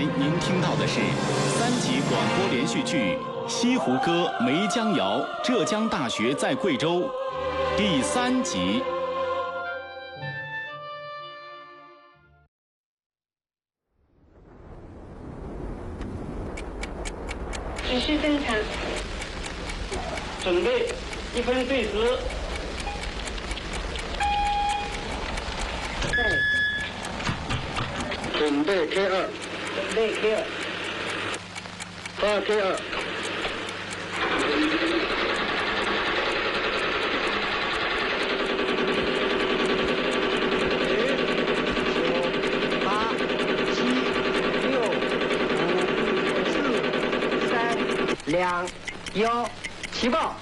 您听到的是3集广播连续剧《西湖歌·梅江谣》，浙江大学在贵州，第3集。 指示正常。 准备1分对时。准备 K2。准备 K2。发 K2。2、1，起爆！